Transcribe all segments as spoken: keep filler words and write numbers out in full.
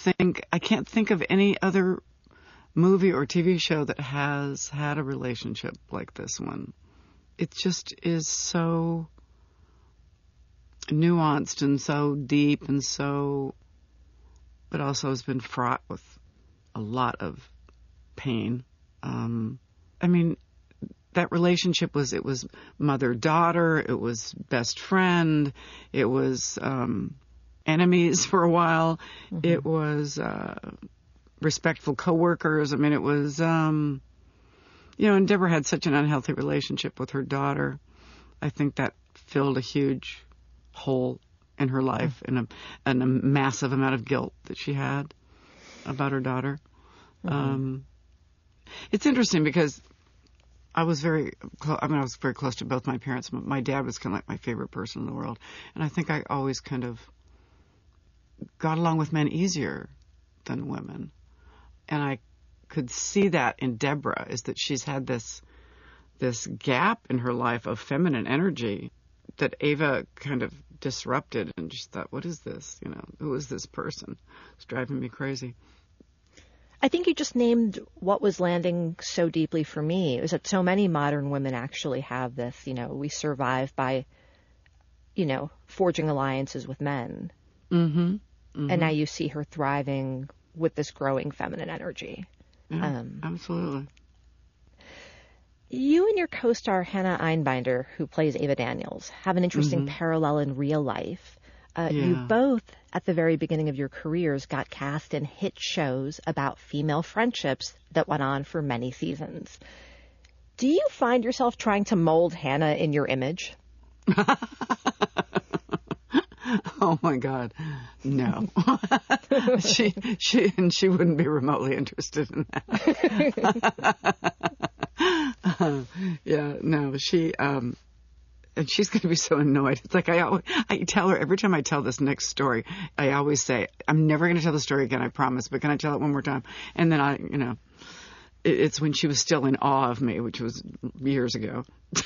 think, I can't think of any other movie or T V show that has had a relationship like this one. It just is so nuanced and so deep and so, but also has been fraught with a lot of pain. Um, I mean, that relationship was, it was mother-daughter, it was best friend, it was um, enemies for a while, mm-hmm. it was uh, respectful coworkers. I mean, it was, um, you know, and Deborah had such an unhealthy relationship with her daughter. I think that filled a huge hole in her life mm-hmm. and, a, and a massive amount of guilt that she had about her daughter. Mm-hmm. Um, it's interesting because I was very, clo- I mean, I was very close to both my parents. My dad was kind of like my favorite person in the world. And I think I always kind of got along with men easier than women. And I could see that in Deborah, is that she's had this, this gap in her life of feminine energy that Ava kind of disrupted. And just thought, what is this? You know, who is this person? It's driving me crazy. I think you just named what was landing so deeply for me. It was that so many modern women actually have this, you know, we survive by, you know, forging alliances with men. Mm-hmm. Mm-hmm. And now you see her thriving with this growing feminine energy. Yeah, um, absolutely. You and your co-star Hannah Einbinder, who plays Ava Daniels, have an interesting mm-hmm. parallel in real life. Uh, yeah. You both, at the very beginning of your careers, got cast in hit shows about female friendships that went on for many seasons. Do you find yourself trying to mold Hannah in your image? Oh my God, no. she she and she wouldn't be remotely interested in that. uh, yeah, no, she um. And she's going to be so annoyed. It's like I always, I tell her every time I tell this next story, I always say, I'm never going to tell the story again, I promise, but can I tell it one more time? And then I, you know, it, it's when she was still in awe of me, which was years ago.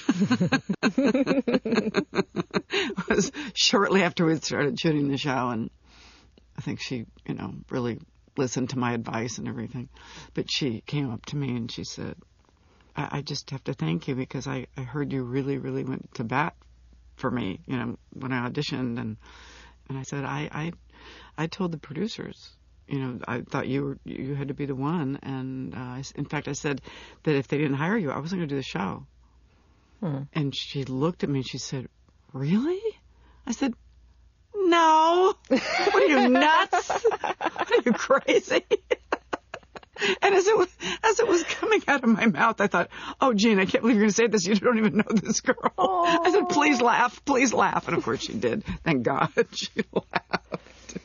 It was shortly after we started shooting the show, and I think she, you know, really listened to my advice and everything. But she came up to me and she said, I just have to thank you because I, I heard you really, really went to bat for me, you know, when I auditioned. And and I said, I, I, I told the producers, you know, I thought you were, you had to be the one. And uh, I, in fact, I said that if they didn't hire you, I wasn't going to do the show. Hmm. And she looked at me and she said, really? I said, no. What are you, nuts? Are you crazy? And as it was, as it was coming out of my mouth, I thought, oh, Gene, I can't believe you're going to say this. You don't even know this girl. Aww. I said, please laugh, please laugh. And of course she did. Thank God she laughed.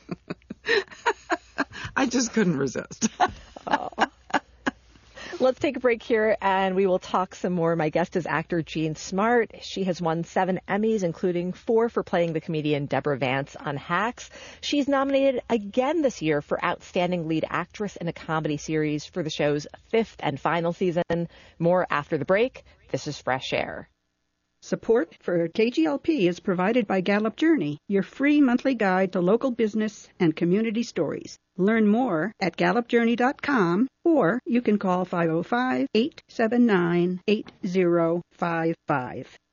I just couldn't resist. Oh. Let's take a break here and we will talk some more. My guest is actor Jean Smart. She has won seven Emmys, including four for playing the comedian Deborah Vance on Hacks. She's nominated again this year for Outstanding Lead Actress in a Comedy Series for the show's fifth and final season. More after the break. This is Fresh Air. Support for K G L P is provided by Gallup Journey, your free monthly guide to local business and community stories. Learn more at gallup journey dot com, or you can call five oh five, eight seven nine, eight oh five five.